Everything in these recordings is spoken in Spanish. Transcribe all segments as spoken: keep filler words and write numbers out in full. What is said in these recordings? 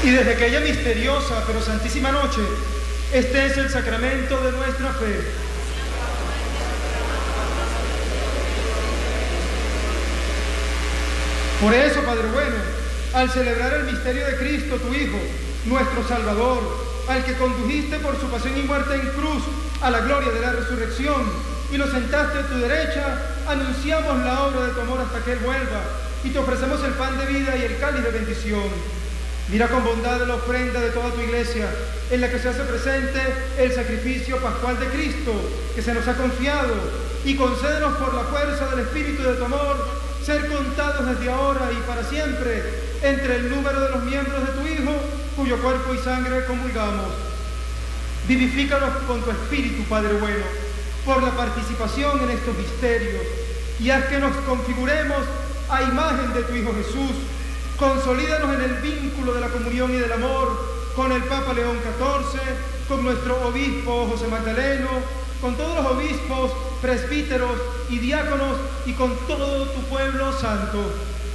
Y desde aquella misteriosa pero santísima noche, este es el sacramento de nuestra fe. Por eso, Padre bueno, al celebrar el misterio de Cristo, tu Hijo, nuestro Salvador, al que condujiste por su pasión y muerte en cruz a la gloria de la resurrección y lo sentaste a tu derecha, anunciamos la obra de tu amor hasta que Él vuelva y te ofrecemos el pan de vida y el cáliz de bendición. Mira con bondad la ofrenda de toda tu iglesia, en la que se hace presente el sacrificio pascual de Cristo, que se nos ha confiado, y concédenos por la fuerza del Espíritu de tu amor, ser contados desde ahora y para siempre entre el número de los miembros de tu Hijo, cuyo cuerpo y sangre comulgamos. Vivifícanos con tu Espíritu, Padre bueno, por la participación en estos misterios, y haz que nos configuremos a imagen de tu Hijo Jesús. Consolídanos en el vínculo de la comunión y del amor con el Papa León catorce, con nuestro obispo José Magdaleno, con todos los obispos, presbíteros y diáconos y con todo tu pueblo santo.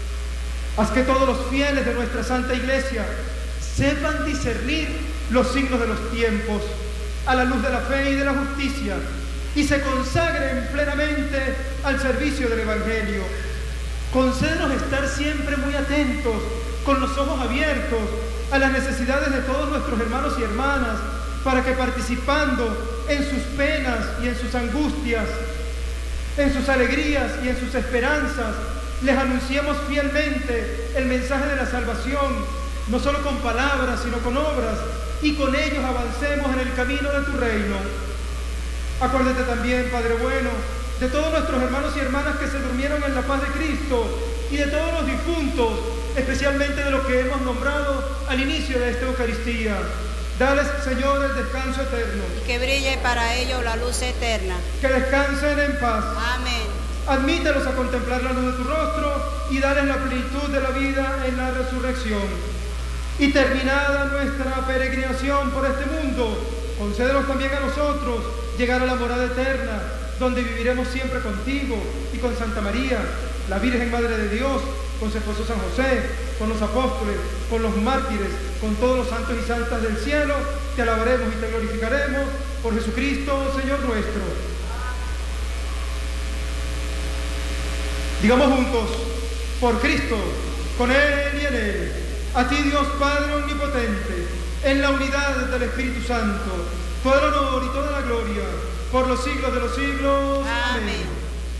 Haz que todos los fieles de nuestra Santa Iglesia sepan discernir los signos de los tiempos a la luz de la fe y de la justicia y se consagren plenamente al servicio del Evangelio. Concédenos estar siempre muy atentos, con los ojos abiertos, a las necesidades de todos nuestros hermanos y hermanas, para que participando en sus penas y en sus angustias, en sus alegrías y en sus esperanzas, les anunciemos fielmente el mensaje de la salvación, no solo con palabras, sino con obras, y con ellos avancemos en el camino de tu reino. Acuérdate también, Padre bueno, de todos nuestros hermanos y hermanas que se durmieron en la paz de Cristo y de todos los difuntos, especialmente de los que hemos nombrado al inicio de esta Eucaristía. Dales, Señor, el descanso eterno. Y que brille para ellos la luz eterna. Que descansen en paz. Amén. Admítelos a contemplar la luz de tu rostro y dales la plenitud de la vida en la resurrección. Y terminada nuestra peregrinación por este mundo, concédenos también a nosotros llegar a la morada eterna, donde viviremos siempre contigo y con Santa María, la Virgen Madre de Dios, con su esposo San José, con los apóstoles, con los mártires, con todos los santos y santas del cielo. Te alabaremos y te glorificaremos por Jesucristo, Señor nuestro. Digamos juntos, por Cristo, con Él y en Él, a ti Dios Padre omnipotente, en la unidad del Espíritu Santo, todo el honor y toda la gloria, por los siglos de los siglos. Amén. Amén.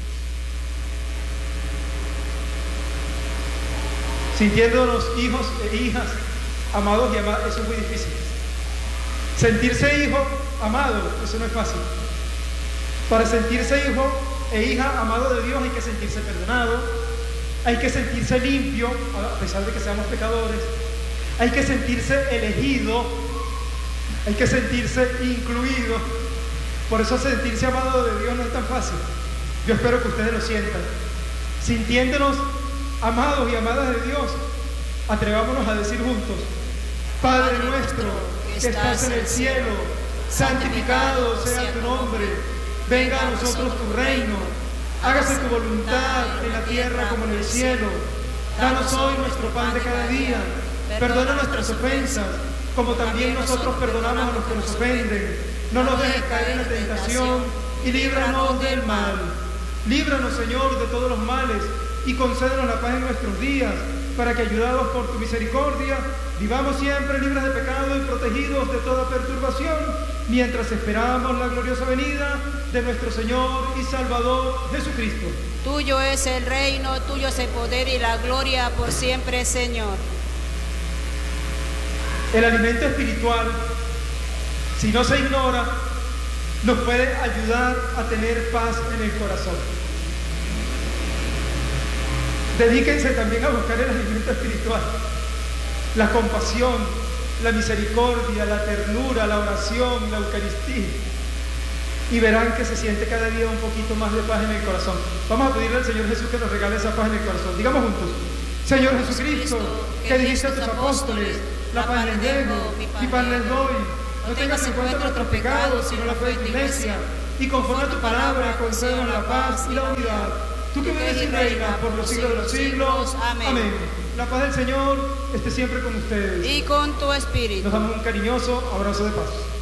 Sintiéndonos hijos e hijas, amados y amadas, eso es muy difícil. Sentirse hijo, amado, eso no es fácil. Para sentirse hijo e hija amado de Dios hay que sentirse perdonado, hay que sentirse limpio, a pesar de que seamos pecadores, hay que sentirse elegido, hay que sentirse incluido. Por eso sentirse amado de Dios no es tan fácil. Yo espero que ustedes lo sientan. Sintiéndonos amados y amadas de Dios, atrevámonos a decir juntos: Padre nuestro que estás en el cielo, santificado sea tu nombre, venga a nosotros tu reino, hágase tu voluntad en la tierra como en el cielo. Danos hoy nuestro pan de cada día, perdona nuestras ofensas, como también nosotros perdonamos a los que nos ofenden. No nos dejes caer en la tentación y líbranos del mal. Líbranos, Señor, de todos los males y concédenos la paz en nuestros días, para que, ayudados por tu misericordia, vivamos siempre libres de pecado y protegidos de toda perturbación, mientras esperamos la gloriosa venida de nuestro Señor y Salvador Jesucristo. Tuyo es el reino, tuyo es el poder y la gloria por siempre, Señor. El alimento espiritual, si no se ignora, nos puede ayudar a tener paz en el corazón. Dedíquense también a buscar el alimento espiritual, la compasión, la misericordia, la ternura, la oración, la Eucaristía, y verán que se siente cada día un poquito más de paz en el corazón. Vamos a pedirle al Señor Jesús que nos regale esa paz en el corazón. Digamos juntos: Señor Jesucristo, que dijiste a tus apóstoles, la paz les dejo, mi paz les doy. No tengas en cuenta nuestros pecados, sino la fe de tu iglesia, y conforme a tu palabra concédenos la paz y la unidad. tú que vives y reinas por los siglos de los siglos. Amén. Amén. La paz del Señor esté siempre con ustedes. Y con tu espíritu. Nos damos un cariñoso abrazo de paz.